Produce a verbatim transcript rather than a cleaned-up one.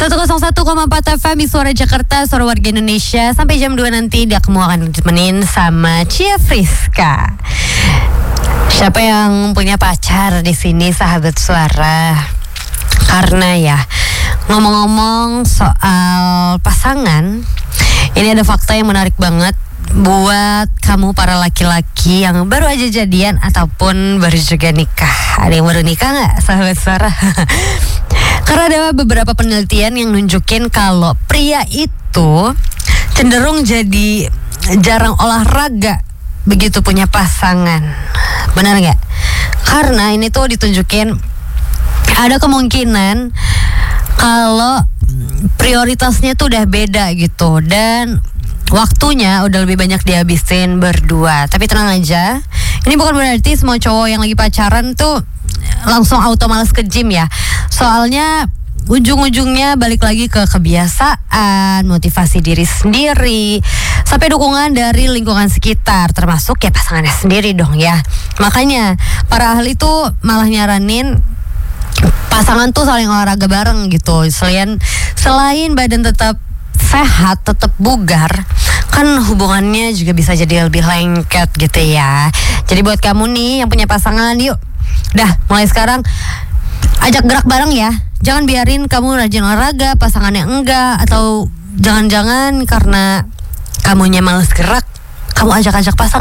seratus satu koma empat F M di Suara Jakarta, Suara Warga Indonesia. Sampai jam dua nanti dia kamu akan ditemenin sama Cia Friska. Siapa yang punya pacar di sini, sahabat suara? Karena ya, ngomong-ngomong soal pasangan, ini ada fakta yang menarik banget buat kamu para laki-laki yang baru aja jadian ataupun baru juga nikah. Ada yang baru nikah nggak, sahabat suara? Karena ada beberapa penelitian yang nunjukin kalau pria itu cenderung jadi jarang olahraga begitu punya pasangan. Benar nggak? Karena ini tuh ditunjukin ada kemungkinan kalau prioritasnya tuh udah beda gitu dan waktunya udah lebih banyak dihabisin berdua. Tapi tenang aja, ini bukan berarti semua cowok yang lagi pacaran tuh langsung auto males ke gym ya. Soalnya ujung-ujungnya balik lagi ke kebiasaan, motivasi diri sendiri, sampai dukungan dari lingkungan sekitar, termasuk ya pasangannya sendiri dong ya. Makanya para ahli tuh malah nyaranin pasangan tuh saling olahraga bareng gitu. Selain selain badan tetap sehat, tetap bugar, kan hubungannya juga bisa jadi lebih lengket gitu ya. Jadi buat kamu nih yang punya pasangan, yuk dah mulai sekarang ajak gerak bareng ya. Jangan biarin kamu rajin olahraga, pasangannya enggak. Atau jangan-jangan karena kamunya males gerak, kamu ajak-ajak pasangan